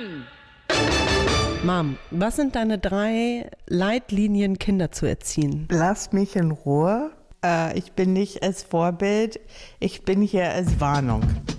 Mom, was sind deine 3 Leitlinien, Kinder zu erziehen? Lass mich in Ruhe. Ich bin nicht als Vorbild, ich bin hier als Warnung.